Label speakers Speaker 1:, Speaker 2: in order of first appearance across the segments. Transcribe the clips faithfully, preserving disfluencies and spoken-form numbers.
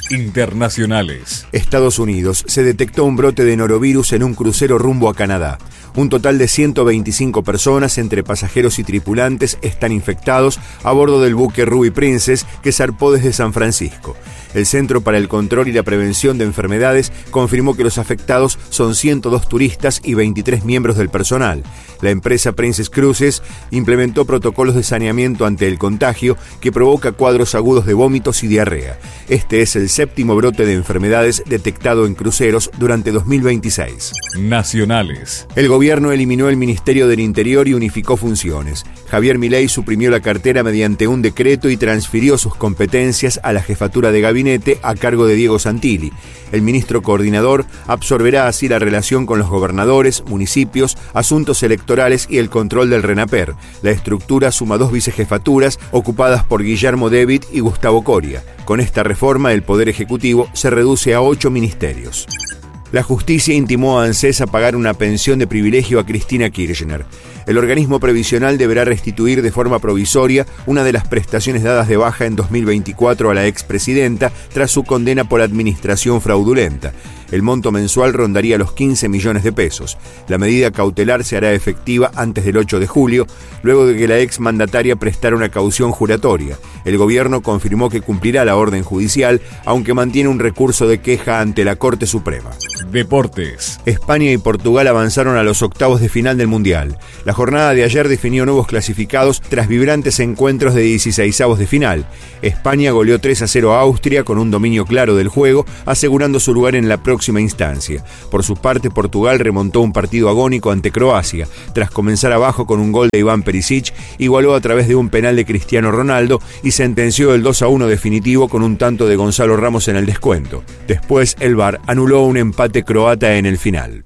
Speaker 1: Internacionales.
Speaker 2: Estados Unidos. Se detectó un brote de norovirus en un crucero rumbo a Canadá. Un total de ciento veinticinco personas, entre pasajeros y tripulantes, están infectados a bordo del buque Ruby Princess, que zarpó desde San Francisco. El Centro para el Control y la Prevención de Enfermedades confirmó que los afectados son ciento dos turistas y veintitrés miembros del personal. La empresa Princess Cruises implementó protocolos de saneamiento ante el contagio que provoca cuadros agudos de vómitos y diarrea. Este es el séptimo brote de enfermedades detectado en cruceros durante dos mil veintiséis.
Speaker 1: Nacionales.
Speaker 2: El gobierno eliminó el Ministerio del Interior y unificó funciones. Javier Milei suprimió la cartera mediante un decreto y transfirió sus competencias a la jefatura de gabinete a cargo de Diego Santilli. El ministro coordinador absorberá así la relación con los gobernadores, municipios, asuntos electorales y el control del RENAPER. La estructura suma dos vicejefaturas ocupadas por Guillermo David y Gustavo Coria. Con esta reforma, el Poder Ejecutivo se reduce a ocho ministerios. La justicia intimó a ANSES a pagar una pensión de privilegio a Cristina Kirchner. El organismo previsional deberá restituir de forma provisoria una de las prestaciones dadas de baja en dos mil veinticuatro a la expresidenta tras su condena por administración fraudulenta. El monto mensual rondaría los quince millones de pesos. La medida cautelar se hará efectiva antes del ocho de julio, luego de que la exmandataria prestara una caución juratoria. El gobierno confirmó que cumplirá la orden judicial, aunque mantiene un recurso de queja ante la Corte Suprema.
Speaker 1: Deportes.
Speaker 2: España y Portugal avanzaron a los octavos de final del Mundial. La jornada de ayer definió nuevos clasificados tras vibrantes encuentros de dieciseisavos de final. España goleó tres a cero a Austria con un dominio claro del juego, asegurando su lugar en la próxima instancia. Por su parte, Portugal remontó un partido agónico ante Croacia. Tras comenzar abajo con un gol de Iván Perisic, igualó a través de un penal de Cristiano Ronaldo y sentenció el dos a uno definitivo con un tanto de Gonzalo Ramos en el descuento. Después, el V A R anuló un empate croata en el final.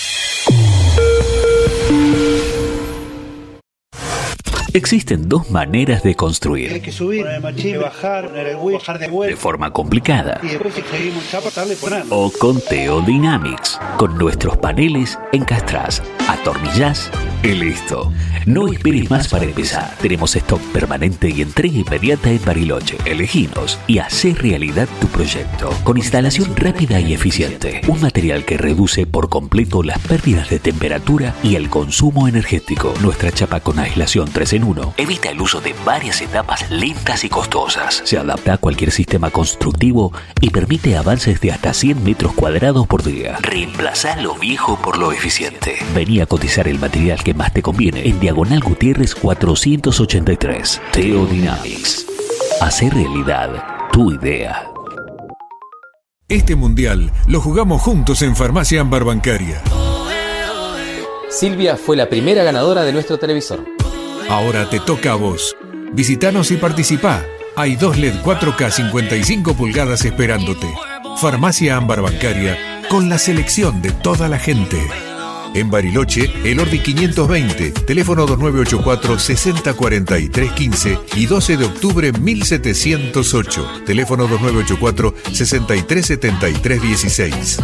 Speaker 3: Existen dos maneras de construir.
Speaker 4: Hay que subir, hay que bajar, poner el whip, bajar de vuelta.
Speaker 3: De forma complicada.
Speaker 4: Y después si seguimos chapa, darle poner.
Speaker 3: O con Teodynamics. Con nuestros paneles encastrás, atornillás y listo. No esperes más para empezar. Tenemos stock permanente y entrega inmediata en Bariloche. Eleginos y hacé realidad tu proyecto. Con instalación rápida y eficiente. Un material que reduce por completo las pérdidas de temperatura y el consumo energético. Nuestra chapa con aislación tres en uno evita el uso de varias etapas lentas y costosas. Se adapta a cualquier sistema constructivo y permite avances de hasta cien metros cuadrados por día. Reemplazá lo viejo por lo eficiente. Vení a cotizar el material que más te conviene en Diagonal Gutiérrez cuatrocientos ochenta y tres. Teodynamics. Hacer realidad tu idea.
Speaker 5: Este mundial lo jugamos juntos en Farmacia Ámbar Bancaria.
Speaker 6: Silvia fue la primera ganadora de nuestro televisor.
Speaker 5: Ahora te toca a vos. Visitanos y participá. Hay dos L E D cuatro K cincuenta y cinco pulgadas esperándote. Farmacia Ámbar Bancaria, con la selección de toda la gente. En Bariloche, el Ordi quinientos veinte, teléfono dos nueve ocho cuatro, seis cero cuatro tres uno cinco y doce de octubre mil setecientos ocho, teléfono dos nueve ocho cuatro, seis tres siete tres uno seis.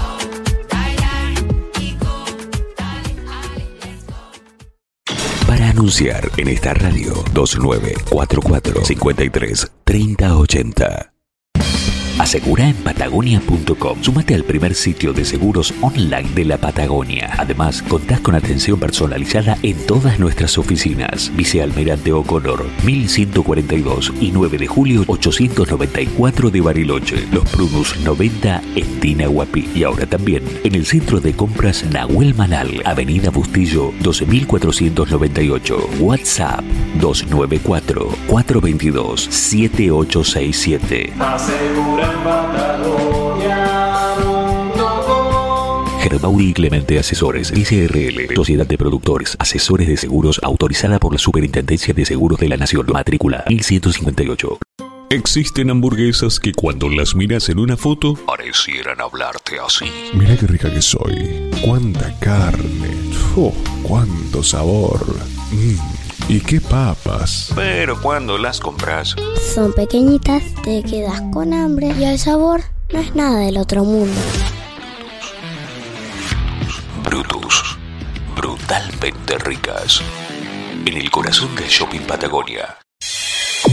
Speaker 3: Para anunciar en esta radio, dos nueve cuatro cuatro, cinco tres, tres cero ocho cero. Asegura en Patagonia punto com. Súmate al primer sitio de seguros online de la Patagonia. Además, contás con atención personalizada en todas nuestras oficinas. Vice Almirante O'Connor, mil ciento cuarenta y dos y nueve de julio ochocientos noventa y cuatro de Bariloche. Los Prunus noventa en Tinahuapi. Y ahora también en el centro de compras Nahuel Manal, Avenida Bustillo, doce mil cuatrocientos noventa y ocho. WhatsApp dos nueve cuatro, cuatro dos dos, siete ocho seis siete.
Speaker 7: Asegura en Patagonia punto com.
Speaker 3: Germauri y Clemente Asesores, S R L, Sociedad de Productores, Asesores de Seguros, autorizada por la Superintendencia de Seguros de la Nación, matrícula mil ciento cincuenta y ocho.
Speaker 8: Existen hamburguesas que cuando las miras en una foto parecieran hablarte así.
Speaker 9: Mirá qué rica que soy. Cuánta carne. Oh, cuánto sabor. Mm. ¿Y qué papas?
Speaker 8: Pero cuando las compras,
Speaker 10: son pequeñitas, te quedas con hambre y el sabor no es nada del otro mundo.
Speaker 3: Brutus. Brutalmente ricas. En el corazón del Shopping Patagonia.